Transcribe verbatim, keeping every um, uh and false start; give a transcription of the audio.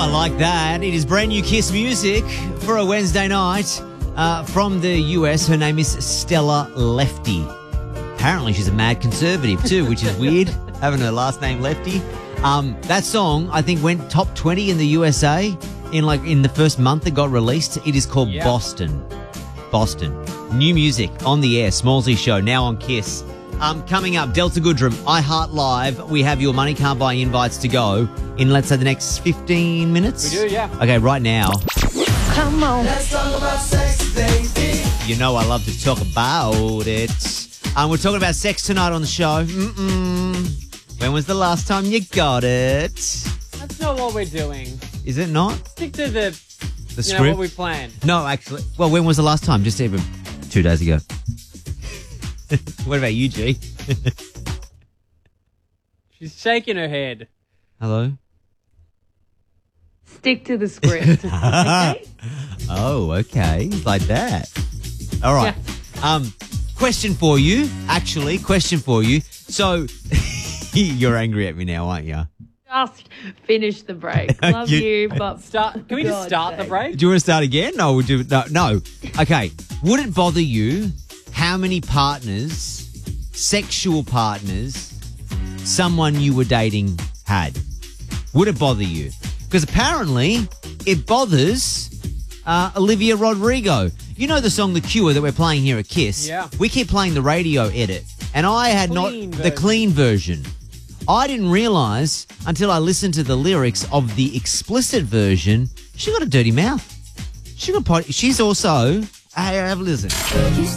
I like that. It is brand new Kiss music for a Wednesday night uh, from the U S. Her name is Stella Lefty. Apparently she's a mad conservative too, which is weird, having her last name Lefty. Um, that song, I think, went top twenty in the U S A in like in the first month it got released. It is called Yep. Boston. Boston. New music on the air. Smallsy Show, now on Kiss. Um, coming up, Delta Goodrum, iHeart Live. We have your Money Can't Buy invites to go in, let's say, the next fifteen minutes. We do, yeah. Okay, right now. Come on. Let's talk about sex, baby. You know I love to talk about it. Um, we're talking about sex tonight on the show. Mm-mm. When was the last time you got it? That's not what we're doing. Is it not? Stick to the, The you script? know, what we planned. No, actually. Well, when was the last time? Just even two days ago. What about you, G? She's shaking her head. Hello? Stick to the script. Okay? Oh, okay. Like that. All right. Um, question for you. Actually, question for you. So, you're angry at me now, aren't you? Just finish the break. Love You- you, but Start. Can we just God's start the sake. break? Do you want to start again? No, would you? No, no. Okay. Would it bother you how many partners, sexual partners, someone you were dating had? Would it bother you? Because apparently it bothers uh, Olivia Rodrigo. You know the song The Cure that we're playing here at Kiss? Yeah. We keep playing the radio edit, and I had Clean not the version. clean version. I didn't realise until I listened to the lyrics of the explicit version, she got a dirty mouth. She got potty. She's also, hey, have a listen.